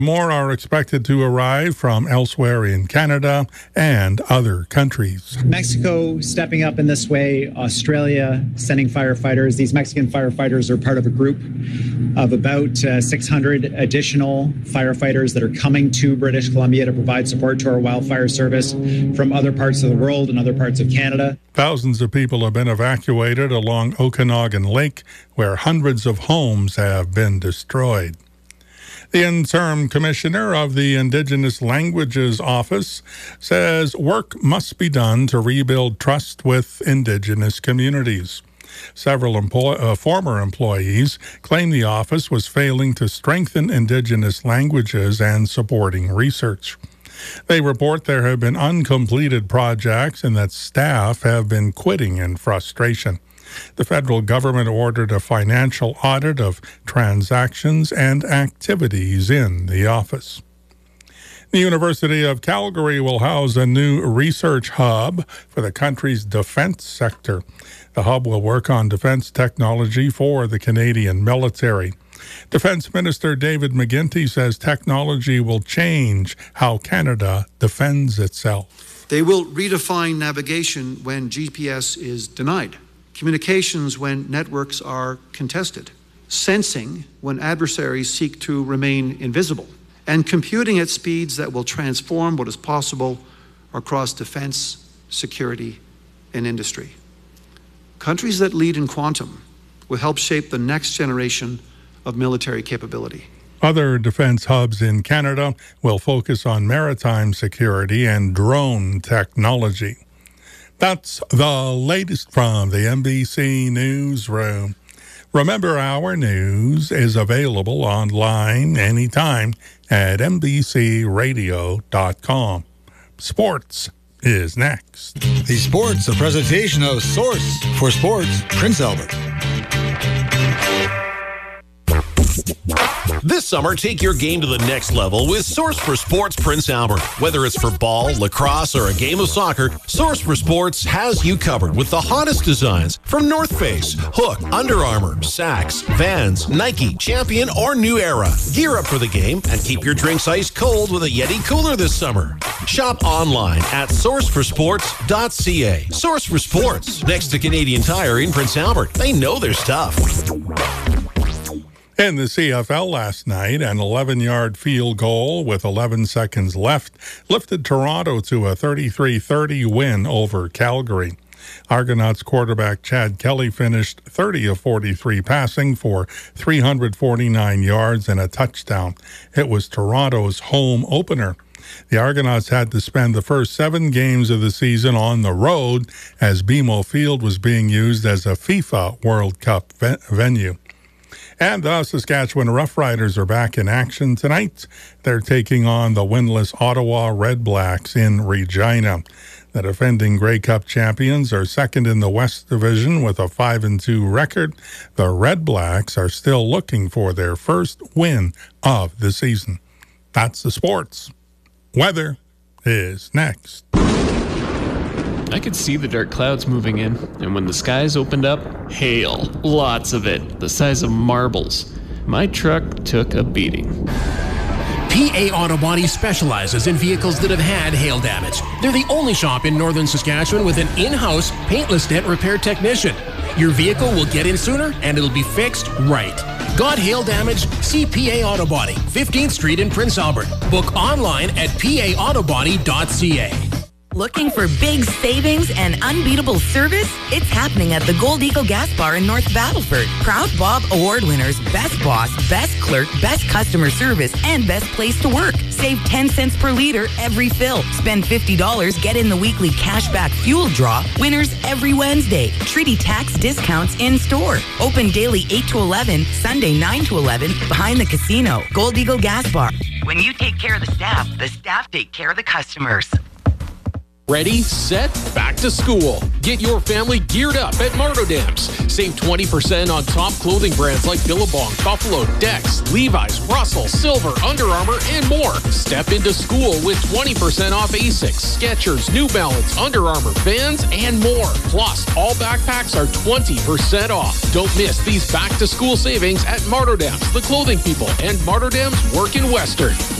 More are expected to arrive from elsewhere in Canada and other countries. Mexico stepping up in this way, Australia sending firefighters. These Mexican firefighters are part of a group of about 600 additional firefighters that are coming to British Columbia to provide support to our wildfire service from other parts of the world and other parts of Canada. Thousands of people have been evacuated along Okanagan Lake, where hundreds of homes have been destroyed. The interim commissioner of the Indigenous Languages Office says work must be done to rebuild trust with Indigenous communities. Several former employees claim the office was failing to strengthen Indigenous languages and supporting research. They report there have been uncompleted projects and that staff have been quitting in frustration. The federal government ordered a financial audit of transactions and activities in the office. The University of Calgary will house a new research hub for the country's defense sector. The hub will work on defense technology for the Canadian military. Defense Minister David McGuinty says technology will change how Canada defends itself. They will redefine navigation when GPS is denied, communications when networks are contested, sensing when adversaries seek to remain invisible, and computing at speeds that will transform what is possible across defense, security, and industry. Countries that lead in quantum will help shape the next generation of military capability. Other defense hubs in Canada will focus on maritime security and drone technology. That's the latest from the NBC Newsroom. Remember, our news is available online anytime at NBCRadio.com. Sports is next. The Sports, a presentation of Source for Sports, Prince Albert. This summer, take your game to the next level with Source for Sports Prince Albert. Whether it's for ball, lacrosse, or a game of soccer, Source for Sports has you covered with the hottest designs from North Face, Hook, Under Armour, Saks, Vans, Nike, Champion, or New Era. Gear up for the game and keep your drinks ice cold with a Yeti cooler this summer. Shop online at sourceforsports.ca. Source for Sports, next to Canadian Tire in Prince Albert. They know their stuff. In the CFL last night, an 11-yard field goal with 11 seconds left lifted Toronto to a 33-30 win over Calgary. Argonauts quarterback Chad Kelly finished 30 of 43 passing for 349 yards and a touchdown. It was Toronto's home opener. The Argonauts had to spend the first 7 games of the season on the road as BMO Field was being used as a FIFA World Cup venue. And the Saskatchewan Roughriders are back in action tonight. They're taking on the winless Ottawa Red Blacks in Regina. The defending Grey Cup champions are second in the West Division with a 5-2 record. The Red Blacks are still looking for their first win of the season. That's the sports. Weather is next. I could see the dark clouds moving in, and when the skies opened up, hail. Lots of it, the size of marbles. My truck took a beating. PA Auto Body specializes in vehicles that have had hail damage. They're the only shop in northern Saskatchewan with an in-house paintless dent repair technician. Your vehicle will get in sooner, and it'll be fixed right. Got hail damage? See PA Auto Body, 15th Street in Prince Albert. Book online at pauTobody.ca. Looking for big savings and unbeatable service? It's happening at the Gold Eagle Gas Bar in North Battleford. Proud Bob Award winners, Best Boss, Best Clerk, Best Customer Service, and Best Place to Work. Save 10 cents per liter every fill. Spend $50, get in the weekly cashback fuel draw. Winners every Wednesday. Treaty tax discounts in store. Open daily 8 to 11, Sunday 9 to 11, behind the casino. Gold Eagle Gas Bar. When you take care of the staff take care of the customers. Ready, set, back to school. Get your family geared up at Martodams. Save 20% on top clothing brands like Billabong, Buffalo, Dex, Levi's, Russell, Silver, Under Armour, and more. Step into school with 20% off Asics, Skechers, New Balance, Under Armour, Vans, and more. Plus, all backpacks are 20% off. Don't miss these back-to-school savings at Martodams, The Clothing People, and Martodams Work in Western.